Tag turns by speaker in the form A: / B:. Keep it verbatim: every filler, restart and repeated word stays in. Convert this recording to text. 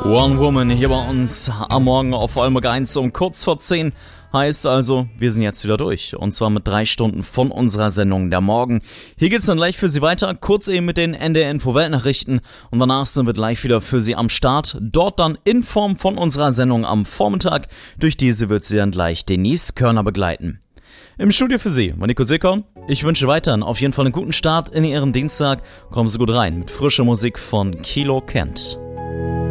A: One Woman hier bei uns am Morgen auf Olmec eins um kurz vor zehn. Heißt also, wir sind jetzt wieder durch. Und zwar mit drei Stunden von unserer Sendung der Morgen. Hier geht's dann gleich für Sie weiter. Kurz eben mit den N D R Info Weltnachrichten. Und danach sind wir gleich wieder für Sie am Start. Dort dann in Form von unserer Sendung am Vormittag. Durch diese wird Sie dann gleich Denise Körner begleiten. Im Studio für Sie, Nico Seekorn. Ich wünsche weiterhin auf jeden Fall einen guten Start in Ihren Dienstag. Kommen Sie gut rein mit frischer Musik von Kilo Kent.